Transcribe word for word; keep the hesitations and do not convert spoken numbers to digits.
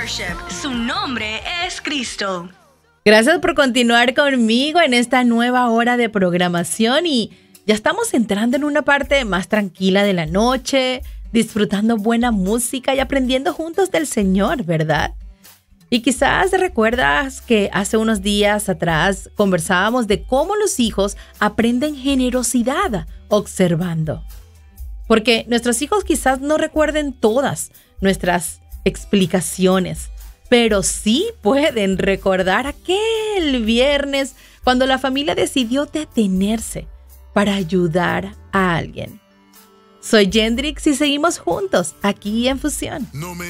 Worship. Su nombre es Cristo. Gracias por continuar conmigo en esta nueva hora de programación y ya estamos entrando en una parte más tranquila de la noche, disfrutando buena música y aprendiendo juntos del Señor, ¿verdad? Y quizás recuerdas que hace unos días atrás conversábamos de cómo los hijos aprenden generosidad observando. Porque nuestros hijos quizás no recuerden todas nuestras explicaciones, pero sí pueden recordar aquel viernes cuando la familia decidió detenerse para ayudar a alguien. Soy Yendrix y seguimos juntos aquí en Fusión. No me